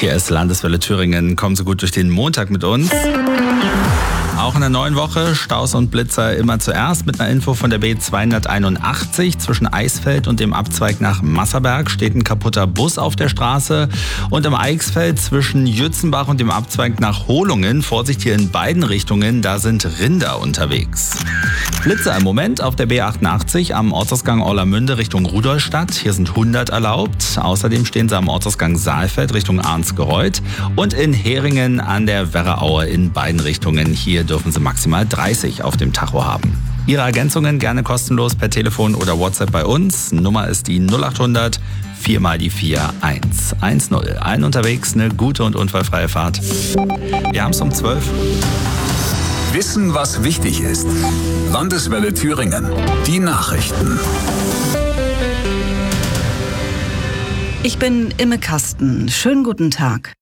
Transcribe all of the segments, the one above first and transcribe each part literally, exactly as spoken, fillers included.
Hier ist Landeswelle Thüringen. Kommen Sie gut durch den Montag mit uns. Auch in der neuen Woche Staus und Blitzer immer zuerst mit einer Info von der B zweihunderteinundachtzig. Zwischen Eisfeld und dem Abzweig nach Masserberg steht ein kaputter Bus auf der Straße. Und im Eichsfeld zwischen Jützenbach und dem Abzweig nach Holungen, Vorsicht hier in beiden Richtungen, da sind Rinder unterwegs. Blitzer im Moment auf der B achtundachtzig am Ortsausgang Orlamünde Richtung Rudolstadt. Hier sind hundert erlaubt. Außerdem stehen sie am Ortsausgang Saalfeld Richtung Arnsgereuth und in Heringen an der Werraaue in beiden Richtungen. Hier dürfen Sie maximal dreißig auf dem Tacho haben. Ihre Ergänzungen gerne kostenlos per Telefon oder WhatsApp bei uns. Nummer ist die null achthundert vier mal die vier eins eins null. Allen unterwegs eine gute und unfallfreie Fahrt. Wir haben es um zwölf. Wissen, was wichtig ist. Landeswelle Thüringen. Die Nachrichten. Ich bin Imme Kasten. Schönen guten Tag.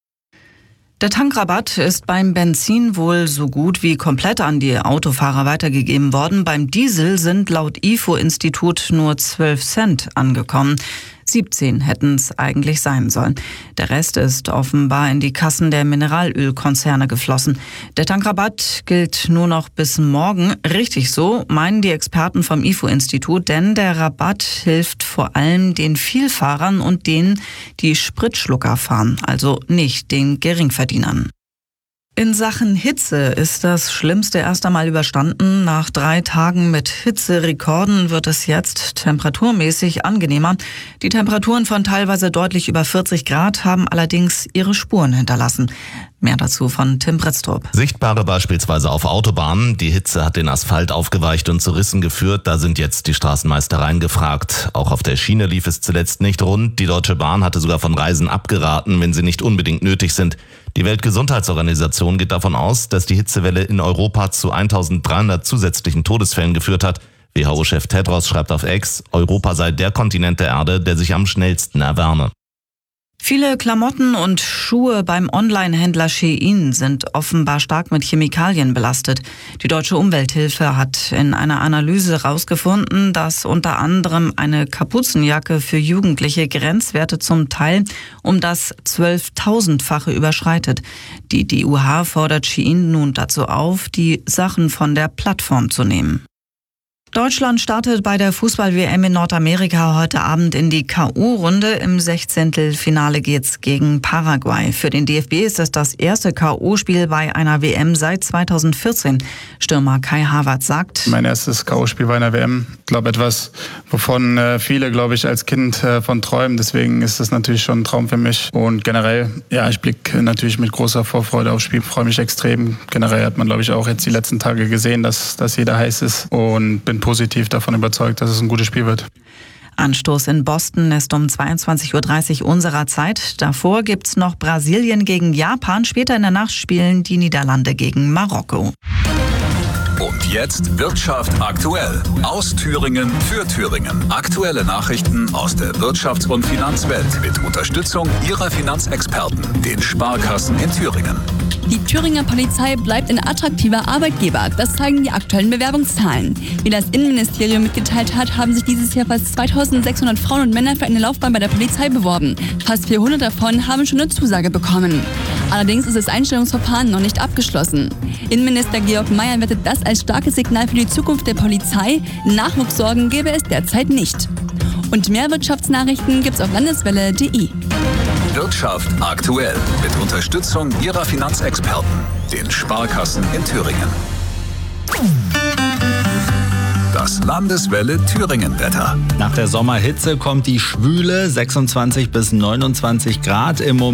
Der Tankrabatt ist beim Benzin wohl so gut wie komplett an die Autofahrer weitergegeben worden. Beim Diesel sind laut I F O-Institut nur zwölf Cent angekommen. siebzehn hätten es eigentlich sein sollen. Der Rest ist offenbar in die Kassen der Mineralölkonzerne geflossen. Der Tankrabatt gilt nur noch bis morgen. Richtig so, meinen die Experten vom I F O-Institut, denn der Rabatt hilft vor allem den Vielfahrern und denen, die Spritschlucker fahren, also nicht den Geringverdienern. In Sachen Hitze ist das Schlimmste erst einmal überstanden. Nach drei Tagen mit Hitzerekorden wird es jetzt temperaturmäßig angenehmer. Die Temperaturen von teilweise deutlich über vierzig Grad haben allerdings ihre Spuren hinterlassen. Mehr dazu von Tim Britztrup. Sichtbare beispielsweise auf Autobahnen. Die Hitze hat den Asphalt aufgeweicht und zu Rissen geführt. Da sind jetzt die Straßenmeistereien gefragt. Auch auf der Schiene lief es zuletzt nicht rund. Die Deutsche Bahn hatte sogar von Reisen abgeraten, wenn sie nicht unbedingt nötig sind. Die Weltgesundheitsorganisation geht davon aus, dass die Hitzewelle in Europa zu eintausenddreihundert zusätzlichen Todesfällen geführt hat. W H O-Chef Tedros schreibt auf X, Europa sei der Kontinent der Erde, der sich am schnellsten erwärme. Viele Klamotten und Schuhe beim Online-Händler Shein sind offenbar stark mit Chemikalien belastet. Die Deutsche Umwelthilfe hat in einer Analyse herausgefunden, dass unter anderem eine Kapuzenjacke für Jugendliche Grenzwerte zum Teil um das zwölftausendfache überschreitet. Die D U H fordert Shein nun dazu auf, die Sachen von der Plattform zu nehmen. Deutschland startet bei der Fußball-W M in Nordamerika heute Abend in die K O-Runde. Im Sechzehntelfinale geht's gegen Paraguay. Für den D F B ist es das erste K O-Spiel bei einer W M seit zweitausendvierzehn. Stürmer Kai Havertz sagt: Mein erstes K O-Spiel bei einer W M. Ich glaube, etwas, wovon viele, glaube ich, als Kind von träumen. Deswegen ist das natürlich schon ein Traum für mich. Und generell, ja, ich blicke natürlich mit großer Vorfreude aufs Spiel. Freue mich extrem. Generell hat man, glaube ich, auch jetzt die letzten Tage gesehen, dass, dass jeder heiß ist. Und bin positiv davon überzeugt, dass es ein gutes Spiel wird. Anstoß in Boston ist um zweiundzwanzig Uhr dreißig unserer Zeit. Davor gibt's noch Brasilien gegen Japan. Später in der Nacht spielen die Niederlande gegen Marokko. Und jetzt Wirtschaft aktuell. Aus Thüringen für Thüringen. Aktuelle Nachrichten aus der Wirtschafts- und Finanzwelt mit Unterstützung Ihrer Finanzexperten, den Sparkassen in Thüringen. Die Thüringer Polizei bleibt ein attraktiver Arbeitgeber. Das zeigen die aktuellen Bewerbungszahlen. Wie das Innenministerium mitgeteilt hat, haben sich dieses Jahr fast zweitausendsechshundert Frauen und Männer für eine Laufbahn bei der Polizei beworben. Fast vierhundert davon haben schon eine Zusage bekommen. Allerdings ist das Einstellungsverfahren noch nicht abgeschlossen. Innenminister Georg Mayer wertet das als starkes Signal für die Zukunft der Polizei. Nachwuchssorgen gäbe es derzeit nicht. Und mehr Wirtschaftsnachrichten gibt's auf landeswelle punkt de. Wirtschaft aktuell mit Unterstützung Ihrer Finanzexperten, den Sparkassen in Thüringen. Das Landeswelle Thüringen-Wetter. Nach der Sommerhitze kommt die schwüle sechsundzwanzig bis neunundzwanzig Grad im Moment.